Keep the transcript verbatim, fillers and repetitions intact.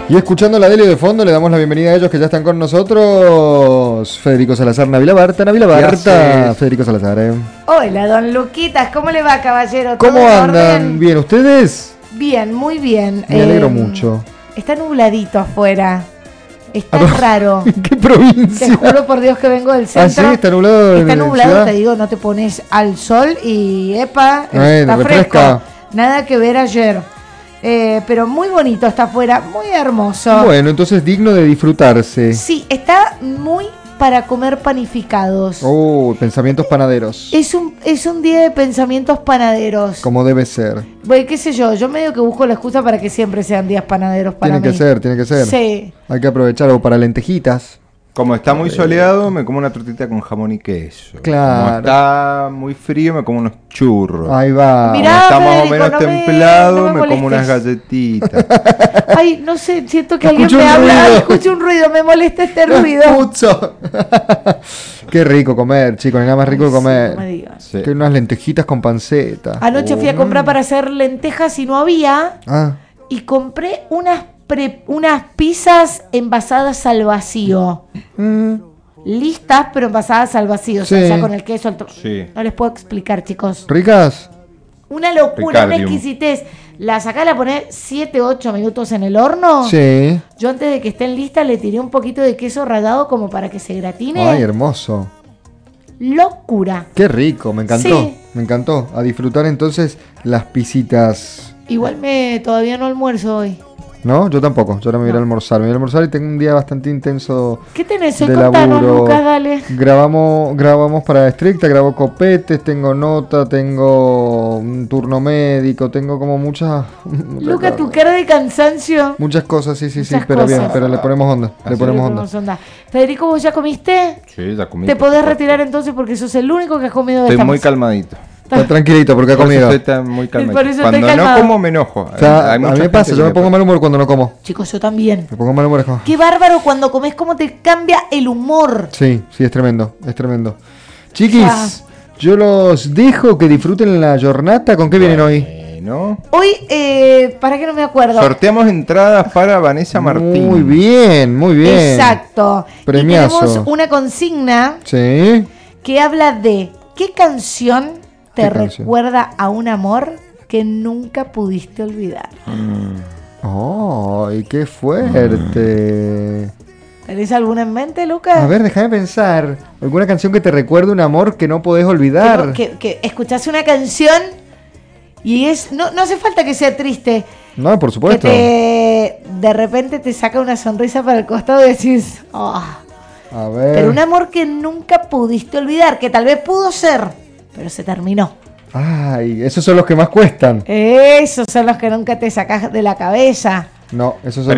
Y escuchando la Delio de fondo, le damos la bienvenida a ellos que ya están con nosotros. Federico Salazar, Navila Barta, Navila Barta, Federico Salazar. ¿eh? Hola, don Luquitas, ¿cómo le va, caballero? ¿Cómo ¿Todo en andan? orden? ¿Bien ustedes? Bien, muy bien. Me alegro Eh, mucho. Está nubladito afuera. Está Ah, raro. ¿Qué provincia? Te juro por Dios que vengo del Ah, centro. sí, está nublado. Está en la nublado, ciudad. te digo, no te pones al sol y epa, Bueno, está refresca. fresco. Nada que ver ayer. Eh, pero muy bonito está afuera, muy hermoso. Bueno, entonces digno de disfrutarse. Sí, está muy para comer panificados. Oh, pensamientos panaderos. Es un, es un día de pensamientos panaderos. Como debe ser. Bueno, qué sé yo, yo medio que busco la excusa para que siempre sean días panaderos para Tiene mí. que ser, tiene que ser. Sí. Hay que aprovechar o para lentejitas. Como está muy soleado, me como una tortita con jamón y queso. Claro. Como está muy frío, me como unos churros. Ahí va. Mirá, Como está más o Federico, menos no me- templado, no me me, como unas molestes. galletitas. Ay, no sé, siento que alguien Escucho me un habla. ruido. Ay, escucho un ruido, me molesta este ruido. Escucho. Qué rico comer, chicos. Nada más rico Ay, que sí, comer. no me digas. Sí. Que unas lentejitas con panceta. Anoche fui a comprar para hacer lentejas y no había. Ah, Y compré unas, pre- unas pizzas envasadas al vacío. mm, Listas, pero envasadas al vacío. O sea, Sí. ya con el queso. el to- Sí. No les puedo explicar, chicos. ¿ricas? Una locura, una Ricardium. exquisitez. La sacá, la ponés siete ocho minutos en el horno. Sí. Yo antes de que estén listas le tiré un poquito de queso rallado como para que se gratine. Ay, hermoso. Locura. Qué rico, me encantó. Sí. Me encantó. A disfrutar entonces las pisitas. Igual me todavía no almuerzo hoy. ¿No? Yo tampoco. Yo ahora me voy a ir a No. almorzar. Me voy a ir a almorzar y tengo un día bastante intenso ¿Qué tenés hoy? de Contanos, laburo. Lucas, dale. Grabamos, grabamos para Estricta, grabo copetes, tengo nota, tengo un turno médico, tengo como muchas Lucas, tu cara de cansancio. muchas cosas, sí, sí, sí, Muchas pero bien, cosas. pero le ponemos onda, le Así ponemos Le onda. ponemos onda. Federico, ¿vos ya comiste? Sí, ya comí. Te por podés supuesto. retirar entonces porque sos el único que has comido de Estoy esta muy mesa. calmadito. Está tranquilito porque ha Por eso comido. estoy tan muy calmadito. Por eso estoy Cuando no calmado. como me enojo. O sea, Hay a mí mucha me gente pasa, que yo me le pongo pasa. mal humor cuando no como. Chicos, yo también. Me pongo mal humor. es como- Qué bárbaro cuando comes, cómo te cambia el humor. Sí, sí, es tremendo, es tremendo. Chiquis, Ya. yo los dejo que disfruten la jornada. ¿Con qué vienen hoy? Bueno. Hoy, eh, ¿para qué no me acuerdo? Sorteamos entradas para Vanessa Martín. Muy bien, muy bien. Exacto. Premiazo. Y tenemos una consigna Sí. que habla de qué canción te ¿Qué canción? recuerda a un amor que nunca pudiste olvidar. ¡Ay, qué fuerte! ¿Tenés alguna en mente, Lucas? A ver, déjame pensar. ¿Alguna canción que te recuerde un amor que no podés que, olvidar? no- que, que escuchás una canción y es no, no hace falta que sea triste, No, por que supuesto. te de repente te saca una sonrisa para el costado y decís, "Ah", A ver. pero un amor que nunca pudiste olvidar, que tal vez pudo ser, pero se terminó. Ay, esos son los que más cuestan. Esos son los que nunca te sacás de la cabeza. No, esos son